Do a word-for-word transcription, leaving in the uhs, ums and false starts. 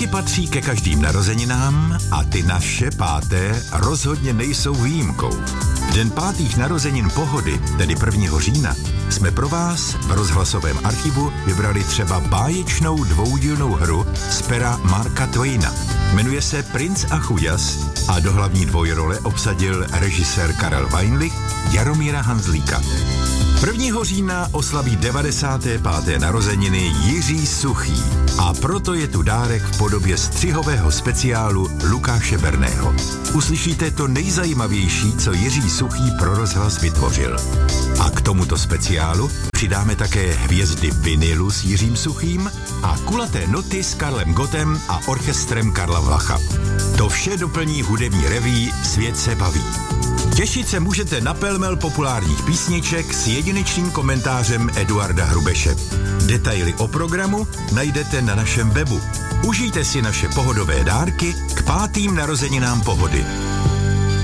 Dárky patří ke každým narozeninám a ty naše páté rozhodně nejsou výjimkou. V den pátých narozenin Pohody, tedy prvního října, jsme pro vás v rozhlasovém archivu vybrali třeba báječnou dvoudílnou hru z pera Marka Twaina. Jmenuje se Princ a chuděs a do hlavní dvojrole obsadil režisér Karel Weinlich Jaromíra Hanzlíka. prvního října oslaví devadesáté páté narozeniny Jiří Suchý a proto je tu dárek v podobě střihového speciálu Lukáše Berného. Uslyšíte to nejzajímavější, co Jiří Suchý pro rozhlas vytvořil. A k tomuto speciálu přidáme také hvězdy vinilu s Jiřím Suchým a kulaté noty s Karlem Gottem a orchestrem Karla Vlacha. To vše doplní hudební reví Svět se baví. Těšit se můžete na pelmel populárních písniček s jedinečným komentářem Eduarda Hrubeše. Detaily o programu najdete na našem webu. Užijte si naše pohodové dárky k pátým narozeninám Pohody.